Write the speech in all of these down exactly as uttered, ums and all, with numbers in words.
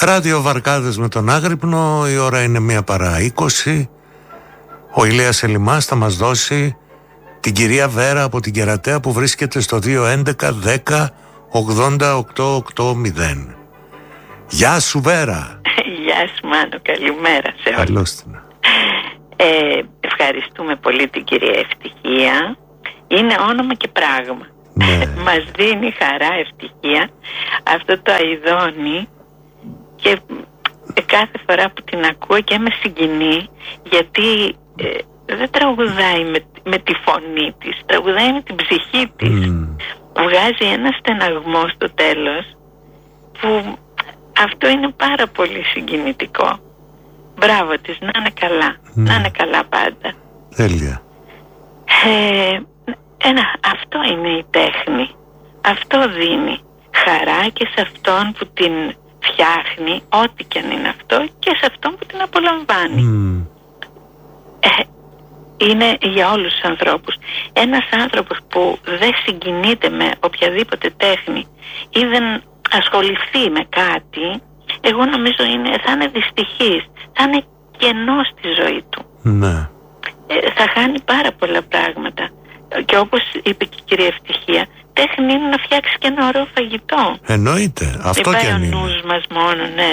Ράδιο Βαρκάδες με τον Άγρυπνο. Η ώρα είναι μία παρά είκοσι. Ο Ηλίας Ελιμάς θα μας δώσει την κυρία Βέρα από την Κερατέα που βρίσκεται στο δύο έντεκα δέκα ογδόντα οκτώ ογδόντα. Γεια σου Βέρα. Γεια σου Μάνο, καλημέρα σε όλους. Καλώς την. Ε, ευχαριστούμε πολύ την κυρία Ευτυχία. Είναι όνομα και πράγμα. Ναι. Μας δίνει χαρά, ευτυχία, αυτό το αηδόνι, και κάθε φορά που την ακούω και με συγκινεί, γιατί ε, δεν τραγουδάει με, με τη φωνή της, τραγουδάει με την ψυχή της. Mm. Βγάζει ένα στεναγμό στο τέλος που αυτό είναι πάρα πολύ συγκινητικό. Μπράβο της, να είναι καλά. Mm. Να είναι καλά πάντα. Τέλεια. Ε, ένα, αυτό είναι η τέχνη. Αυτό δίνει χαρά και σε αυτόν που την φτιάχνει, ό,τι και αν είναι αυτό, και σε αυτόν που την απολαμβάνει. Mm. Ε, είναι για όλους τους ανθρώπους. Ένας άνθρωπος που δεν συγκινείται με οποιαδήποτε τέχνη ή δεν ασχοληθεί με κάτι, εγώ νομίζω είναι, θα είναι δυστυχής, θα είναι κενός στη ζωή του. Ναι. Ε, θα χάνει πάρα πολλά πράγματα. Και όπως είπε και η κυρία Ευτυχία, τέχνη είναι να φτιάξει και ένα ωραίο φαγητό. Εννοείται, αυτό και αν είναι. ο νους μας μόνο, ναι.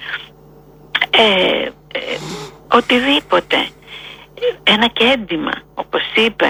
Ε, ε, οτιδήποτε. Ένα κέντημα, όπως είπε,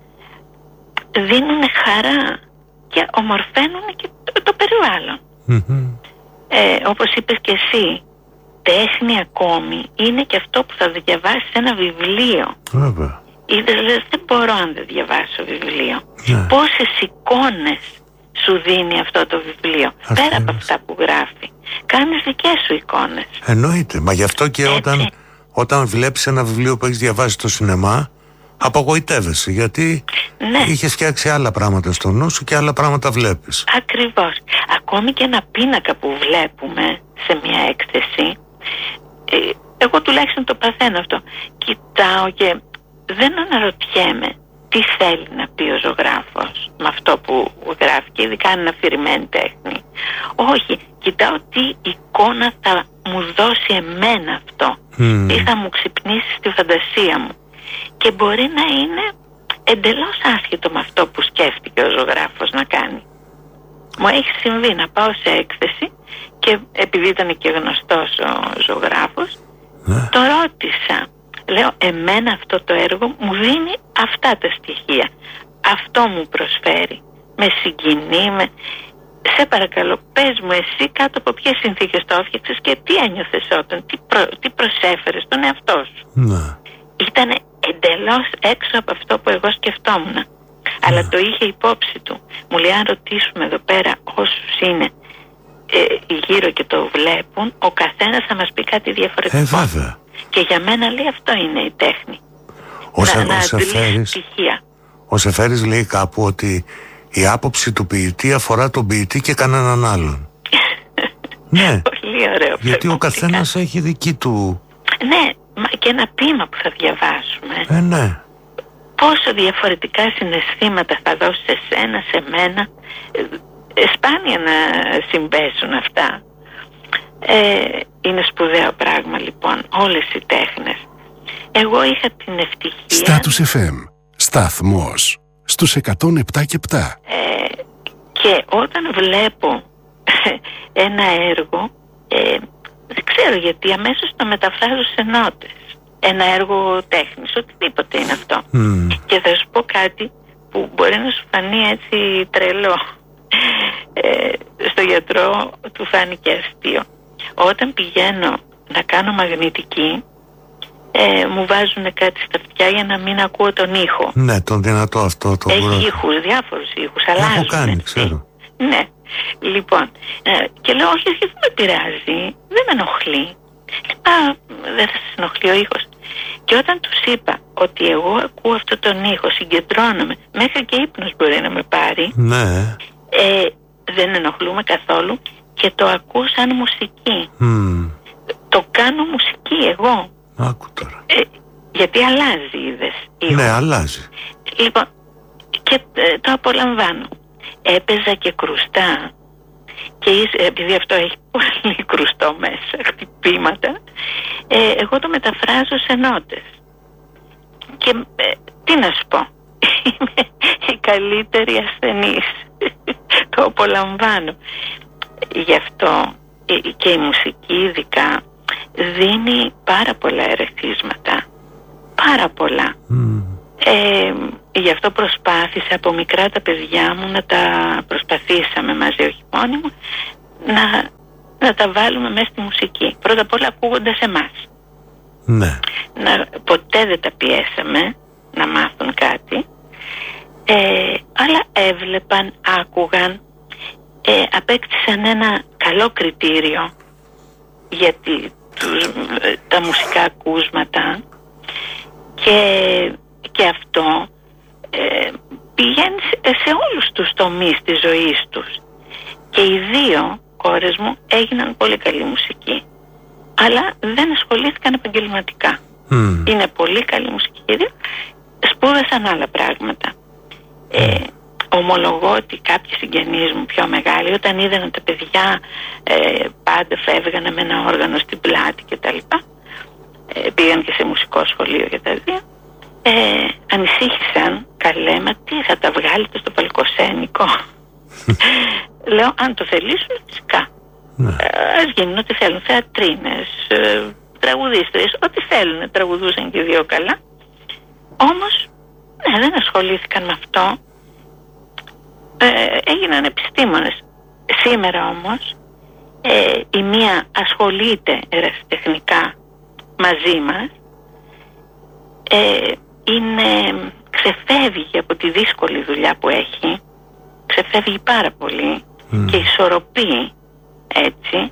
δίνουν χαρά και ομορφαίνουν και το, το περιβάλλον. Mm-hmm. Ε, όπως είπες και εσύ, τέχνη ακόμη είναι και αυτό που θα διαβάσεις ένα βιβλίο. Βέβαια. Είδες, λες, δεν μπορώ αν δεν διαβάσω βιβλίο. Ναι. Πόσες εικόνες σου δίνει αυτό το βιβλίο. Αυτή πέρα από αυτά που γράφει, κάνεις δικές σου εικόνες. Εννοείται, μα γι' αυτό και όταν, όταν βλέπεις ένα βιβλίο που έχεις διαβάσει στο σινεμά, απογοητεύεσαι, γιατί ναι. είχες φτιάξει άλλα πράγματα στο νου σου και άλλα πράγματα βλέπεις. Ακριβώς. Ακόμη και ένα πίνακα που βλέπουμε σε μια έκθεση, ε, εγώ τουλάχιστον το παθαίνω αυτό. Κοιτάω και δεν αναρωτιέμαι τι θέλει να πει ο ζωγράφος με αυτό που γράφει, και ειδικά αν είναι αφηρημένη τέχνη. Όχι, κοιτάω τι εικόνα θα μου δώσει εμένα αυτό, mm. τι θα μου ξυπνήσει στη φαντασία μου, και μπορεί να είναι εντελώς άσχετο με αυτό που σκέφτηκε ο ζωγράφος να κάνει. Μου έχει συμβεί να πάω σε έκθεση και επειδή ήταν και γνωστός ο ζωγράφος, mm. το ρώτησα. Λέω, εμένα αυτό το έργο μου δίνει αυτά τα στοιχεία. Αυτό μου προσφέρει. Με συγκινεί, με... Σε παρακαλώ, πες μου εσύ κάτω από ποιες συνθήκες το έφτιαξες και τι ένιωθες όταν, τι, προ... τι προσέφερες στον εαυτό σου. Ναι. Ήταν εντελώς έξω από αυτό που εγώ σκεφτόμουν. Ναι. Αλλά το είχε υπόψη του. Μου λέει, αν ρωτήσουμε εδώ πέρα όσους είναι ε, γύρω και το βλέπουν, ο καθένας θα μας πει κάτι διαφορετικό. Ε, βέβαια. Και για μένα, λέει, αυτό είναι η τέχνη. Ο, σε, να, ο, Σεφέρης, ο Σεφέρης λέει κάπου ότι η άποψη του ποιητή αφορά τον ποιητή και κανέναν άλλον. Ναι. Πολύ ωραίο. Γιατί ο καθένας έχει δική του. Ναι, και ένα ποίημα που θα διαβάσουμε. Ε, ναι. Πόσο διαφορετικά συναισθήματα θα δώσει σε σένα, σε μένα. Ε, σπάνια να συμπέσουν αυτά. Ε, είναι σπουδαίο πράγμα λοιπόν όλες οι τέχνες. Εγώ είχα την ευτυχία. Status εφ εμ, σταθμός στους εκατόν επτά και επτά. Ε, και όταν βλέπω ένα έργο, ε, δεν ξέρω γιατί αμέσως το μεταφράζω σε νότες. Ένα έργο τέχνης, οτιδήποτε είναι αυτό. Mm. Και θα σου πω κάτι που μπορεί να σου φανεί έτσι τρελό. Ε, στο γιατρό του φάνηκε αστείο. Όταν πηγαίνω να κάνω μαγνητική, ε, μου βάζουν κάτι στα αυτιά για να μην ακούω τον ήχο. Ναι, τον δυνατό αυτό. Το Έχει βρω. ήχους, διάφορους ήχους, αλλάζουν. Έχω κάνει, ξέρω. Ναι, λοιπόν, ε, και λέω, όχι, όχι, δεν με πειράζει, δεν με ενοχλεί. Α, δεν θα σας ενοχλεί ο ήχος. Και όταν τους είπα ότι εγώ ακούω αυτόν τον ήχο, συγκεντρώνομαι, μέχρι και ύπνος μπορεί να με πάρει, ναι. ε, δεν ενοχλούμε καθόλου. Και το ακούω σαν μουσική. Mm. Το κάνω μουσική εγώ. Άκου τώρα. Ε, γιατί αλλάζει, είδες. Ήχο. Ναι, αλλάζει. Λοιπόν, και ε, το απολαμβάνω. Έπαιζα και κρουστά. Και επειδή αυτό έχει πολύ κρουστό μέσα, χτυπήματα, ε, εγώ το μεταφράζω σε νότες. Και ε, τι να σου πω, είμαι η καλύτερη ασθενής. Το απολαμβάνω. Γι' αυτό και η μουσική ειδικά δίνει πάρα πολλά ερεθίσματα. Πάρα πολλά. Mm. Ε, γι' αυτό προσπάθησα από μικρά τα παιδιά μου να τα προσπαθήσαμε μαζί, όχι μόνοι μου, να, να τα βάλουμε μέσα στη μουσική. Πρώτα απ' όλα ακούγοντας εμάς. Ναι. Να, ποτέ δεν τα πιέσαμε να μάθουν κάτι, ε, αλλά έβλεπαν, άκουγαν, ε, απέκτησαν ένα καλό κριτήριο για τη, τους, τα μουσικά ακούσματα και, και αυτό ε, πηγαίνει σε όλους τους τομείς της ζωής τους. Και οι δύο κόρες μου έγιναν πολύ καλή μουσική, αλλά δεν ασχολήθηκαν επαγγελματικά. Mm. Είναι πολύ καλή μουσική και δύο, σπούδασαν άλλα πράγματα. Mm. Ε, ομολογώ ότι κάποιοι συγγενείς μου πιο μεγάλοι, όταν είδαν τα παιδιά ε, πάντα φεύγανε με ένα όργανο στην πλάτη και τα λοιπά, ε, πήγαν και σε μουσικό σχολείο και τα δύο, ε, ανησύχησαν, καλέ, μα τι θα τα βγάλετε στο παλικοσένικο? Λέω, αν το θελήσουν, φυσικά. Ναι. Ε, ας γίνουν ό,τι θέλουν, θεατρίνες, ε, τραγουδίστρες, ό,τι θέλουν, τραγουδούσαν και δύο καλά. Όμως, ναι, δεν ασχολήθηκαν με αυτό. Ε, έγιναν επιστήμονες. Σήμερα όμως, ε, η μία ασχολείται ερασιτεχνικά μαζί μας, ε, είναι, ξεφεύγει από τη δύσκολη δουλειά που έχει, ξεφεύγει πάρα πολύ mm. και ισορροπεί έτσι.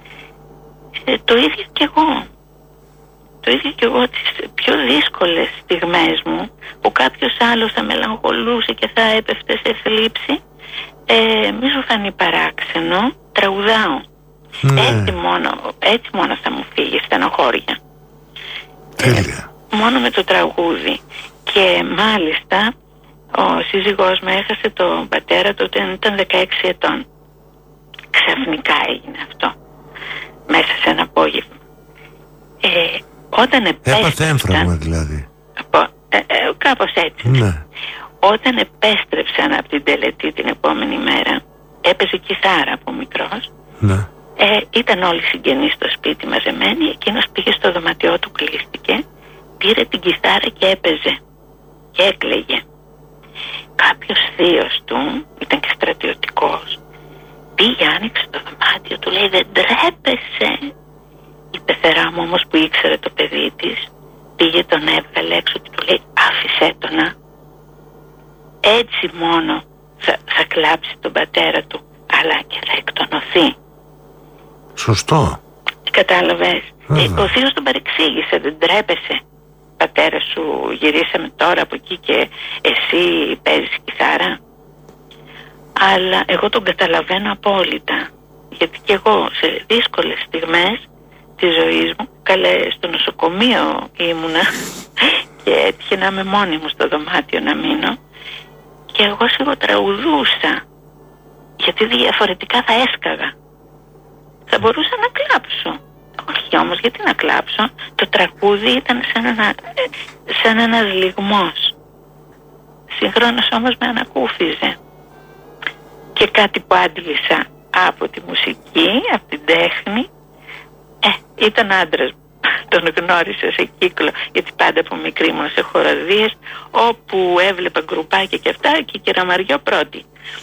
Ε, το ίδιο και εγώ. Το ίδιο και εγώ τις πιο δύσκολες στιγμές μου, που κάποιος άλλος θα μελαγχολούσε και θα έπεφτε σε θλίψη, ε, μη σου φανεί παράξενο, τραγουδάω. Ναι. Έτσι, μόνο, έτσι μόνο θα μου φύγει στενοχώρια. Τέλεια. Ε, μόνο με το τραγούδι. Και μάλιστα ο σύζυγός μου έχασε τον πατέρα του όταν ήταν δεκαέξι ετών. Ξαφνικά έγινε αυτό, μέσα σε ένα απόγευμα. Ε, όταν επέστρεψαν... Έπαθε έμφραγμα δηλαδή. Ε, ε, κάπως έτσι. Ναι. Όταν επέστρεψαν από την τελετή την επόμενη μέρα, έπαιζε κιθάρα από μικρός. Ναι. Ε, ήταν όλοι οι συγγενείς στο σπίτι μαζεμένοι. Εκείνος πήγε στο δωματιό του, κλείστηκε, πήρε την κιθάρα και έπαιζε και έκλαιγε. Κάποιος θείος του, ήταν και στρατιωτικός, πήγε, άνοιξε το δωμάτιο, του λέει, δεν τρέπεσαι? Η πεθερά μου όμως, που ήξερε το παιδί της, πήγε, τον έβγαλε έξω και του λέει, άφησέ το να. Έτσι μόνο θα, θα κλάψει τον πατέρα του, αλλά και θα εκτονωθεί. Σωστό. Κατάλαβες. Ε, ο θείος τον παρεξήγησε, δεν τρέπεσαι? Πατέρα σου, γυρίσαμε τώρα από εκεί και εσύ παίζεις κιθάρα? Αλλά εγώ τον καταλαβαίνω απόλυτα, γιατί και εγώ σε δύσκολες στιγμές της ζωής μου, καλέ, στο νοσοκομείο ήμουνα και έτυχε να είμαι μόνη μου στο δωμάτιο να μείνω, και εγώ σιγοτραγουδούσα, γιατί διαφορετικά θα έσκαγα. Θα μπορούσα να κλάψω. Όχι όμως, γιατί να κλάψω? Το τραγούδι ήταν σαν, ένα, σαν ένας λυγμός. Συγχρόνως όμως με ανακούφιζε. Και κάτι που άντλησα από τη μουσική, από την τέχνη, ε, ήταν άντρας μου. Τον γνώρισα σε κύκλο, γιατί πάντα από μικρή ήμουν σε χοροδίες, όπου έβλεπα γκρουπάκια και αυτά, και κεραμαριό πρώτη.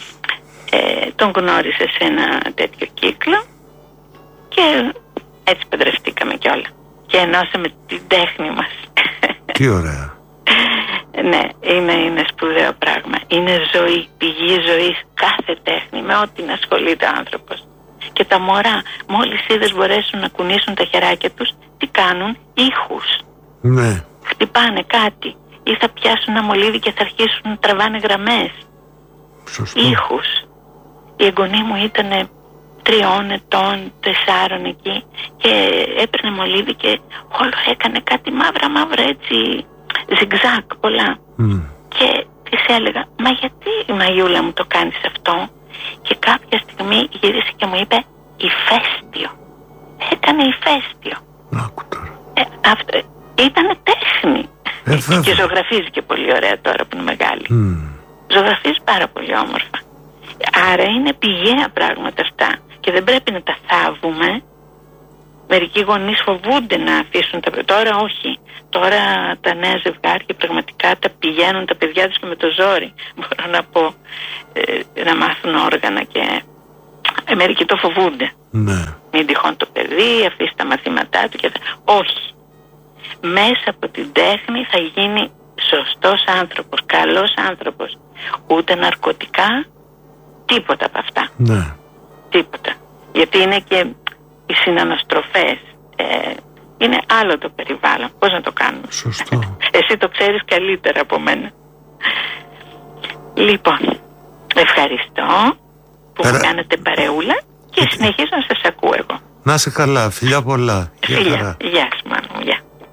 Ε, τον γνώρισα σε ένα τέτοιο κύκλο και έτσι παντρευτήκαμε κιόλα. Και ενώσαμε την τέχνη μας. Τι ωραία. Ναι, είναι, είναι σπουδαίο πράγμα. Είναι ζωή, πηγή ζωής κάθε τέχνη, με ό,τι να ασχολείται ο άνθρωπος. Και τα μωρά, μόλις είδες μπορέσουν να κουνήσουν τα χεράκια τους, τι κάνουν? Ήχους. Ναι. Χτυπάνε κάτι, ή θα πιάσουν ένα μολύβι και θα αρχίσουν να τραβάνε γραμμές. Σωστό. Ήχους. Η εγγονή μου ήταν τριών ετών, τεσσάρων εκεί, και έπαιρνε μολύβι και όλο έκανε κάτι μαύρα μαύρα έτσι, ζιγζάκ πολλά. Mm. Και της έλεγα, μα γιατί, Μαγιούλα μου, το κάνεις αυτό? Και κάποια στιγμή γύρισε και μου είπε ηφαίστειο. Έκανε ηφαίστειο. Άκου τώρα. Ε, αυτό ήτανε τέχνη. Ε, και ζωγραφίζει και πολύ ωραία τώρα που είναι μεγάλη. Mm. Ζωγραφίζει πάρα πολύ όμορφα. Άρα είναι πηγαία πράγματα αυτά και δεν πρέπει να τα θάβουμε. Μερικοί γονείς φοβούνται να αφήσουν τα παιδιά. Τώρα όχι. Τώρα τα νέα ζευγάρια πραγματικά τα πηγαίνουν τα παιδιά τους και με το ζόρι. Μπορώ να πω ε, να μάθουν όργανα και ε, μερικοί το φοβούνται. Ναι. Μην τυχόν το παιδί, αφήσει τα μαθήματά του και θα... Όχι. Μέσα από την τέχνη θα γίνει σωστός άνθρωπος, καλός άνθρωπος. Ούτε ναρκωτικά, τίποτα από αυτά. Ναι. Τίποτα. Γιατί είναι και οι συναναστροφές. Ε, είναι άλλο το περιβάλλον. Πώς να το κάνουμε. Σωστό. Εσύ το ξέρεις καλύτερα από μένα. Λοιπόν, ευχαριστώ που Πέρα... μου κάνετε παρεούλα και συνεχίζω να σας ακούω εγώ. Να είσαι καλά. Φιλιά πολλά. Φιλιά. Γεια σου, Μάνου. Γεια.